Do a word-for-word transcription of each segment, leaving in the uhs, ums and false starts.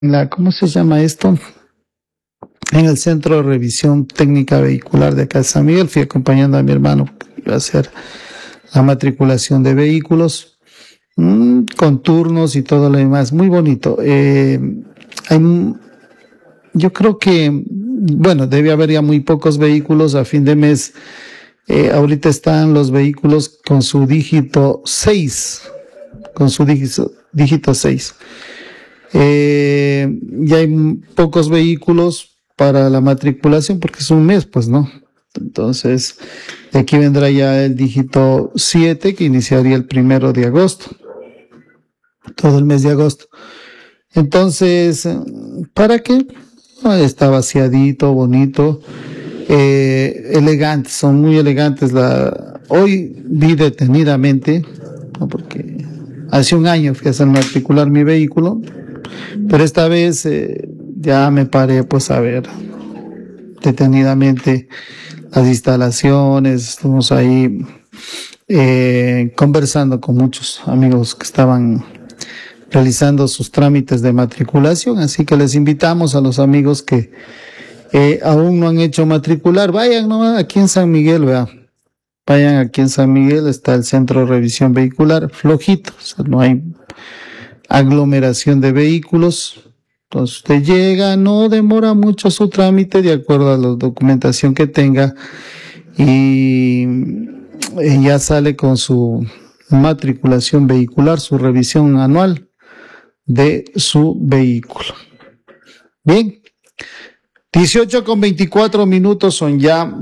la, ¿cómo se llama esto? En el Centro de Revisión Técnica Vehicular de acá de San Miguel. Fui acompañando a mi hermano que iba a hacer la matriculación de vehículos, mmm, con turnos y todo lo demás. Muy bonito. Eh, hay, yo creo que, bueno, debe haber ya muy pocos vehículos a fin de mes. Eh, ahorita están los vehículos con su dígito seis, con su dígito, dígito seis. Eh, ya hay pocos vehículos para la matriculación porque es un mes, pues, ¿no? Entonces, de aquí vendrá ya el dígito siete, que iniciaría el primero de agosto, todo el mes de agosto. Entonces, ¿para qué? Ah, está vaciadito, bonito, eh, elegantes, son muy elegantes. La, hoy vi detenidamente, ¿no? Porque hace un año fui a hacer matricular mi vehículo, pero esta vez eh, ya me paré pues a ver detenidamente las instalaciones. Estuvimos ahí eh, conversando con muchos amigos que estaban realizando sus trámites de matriculación, así que les invitamos a los amigos que eh, aún no han hecho matricular, vayan nomás aquí en San Miguel, vea, vayan aquí en San Miguel, está el Centro de Revisión Vehicular, flojito, o sea, no hay aglomeración de vehículos. Entonces usted llega, no demora mucho su trámite de acuerdo a la documentación que tenga y, y ya sale con su matriculación vehicular, su revisión anual de su vehículo. Bien, dieciocho con veinticuatro minutos, son ya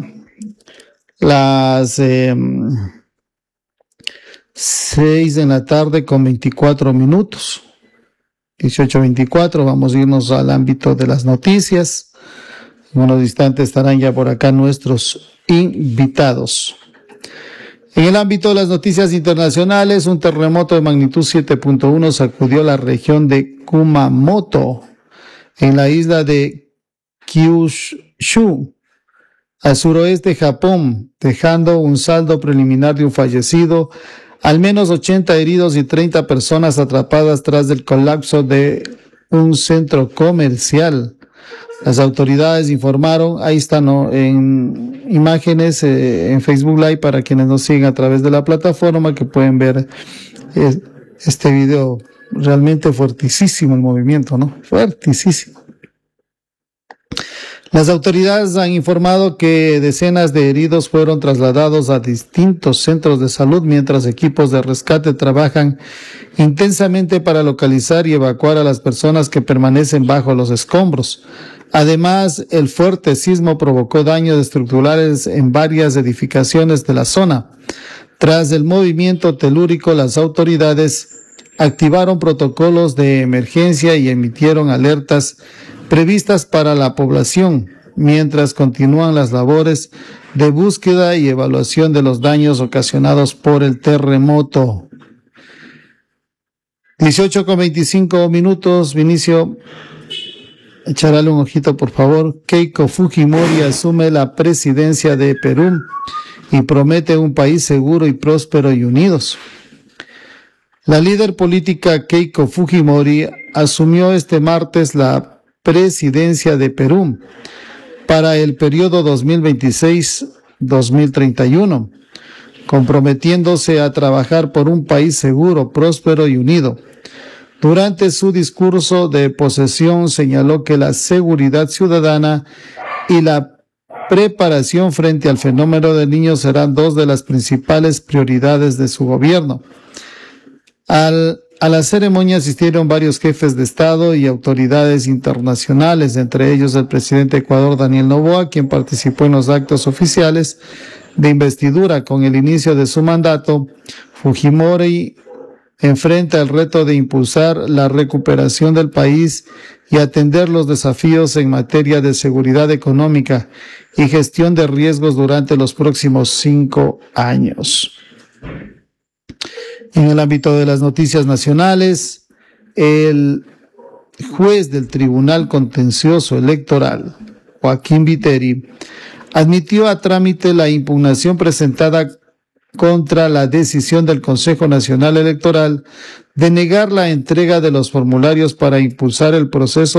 las eh, seis de la tarde con veinticuatro minutos. dieciocho veinticuatro, vamos a irnos al ámbito de las noticias. En unos instantes estarán ya por acá nuestros invitados. En el ámbito de las noticias internacionales, un terremoto de magnitud siete punto uno sacudió la región de Kumamoto, en la isla de Kyushu, al suroeste de Japón, dejando un saldo preliminar de un fallecido, al menos ochenta heridos y treinta personas atrapadas tras el colapso de un centro comercial. Las autoridades informaron, ahí están, ¿no?, en imágenes eh, en Facebook Live para quienes nos siguen a través de la plataforma, que pueden ver eh, este video. Realmente fuertísimo el movimiento, ¿no? Fuertísimo. Las autoridades han informado que decenas de heridos fueron trasladados a distintos centros de salud, mientras equipos de rescate trabajan intensamente para localizar y evacuar a las personas que permanecen bajo los escombros. Además, el fuerte sismo provocó daños estructurales en varias edificaciones de la zona. Tras el movimiento telúrico, las autoridades activaron protocolos de emergencia y emitieron alertas previstas para la población, mientras continúan las labores de búsqueda y evaluación de los daños ocasionados por el terremoto. dieciocho con veinticinco minutos, Vinicio, echarle un ojito por favor. Keiko Fujimori asume la presidencia de Perú y promete un país seguro y próspero y unidos. La líder política Keiko Fujimori asumió este martes la presidencia de Perú para el periodo dos mil veintiséis a dos mil treinta y uno, comprometiéndose a trabajar por un país seguro, próspero y unido. Durante su discurso de posesión señaló que la seguridad ciudadana y la preparación frente al fenómeno del niño serán dos de las principales prioridades de su gobierno. Al A la ceremonia asistieron varios jefes de Estado y autoridades internacionales, entre ellos el presidente de Ecuador, Daniel Noboa, quien participó en los actos oficiales de investidura. Con el inicio de su mandato, Fujimori enfrenta el reto de impulsar la recuperación del país y atender los desafíos en materia de seguridad económica y gestión de riesgos durante los próximos cinco años. En el ámbito de las noticias nacionales, el juez del Tribunal Contencioso Electoral, Joaquín Viteri, admitió a trámite la impugnación presentada contra la decisión del Consejo Nacional Electoral de negar la entrega de los formularios para impulsar el proceso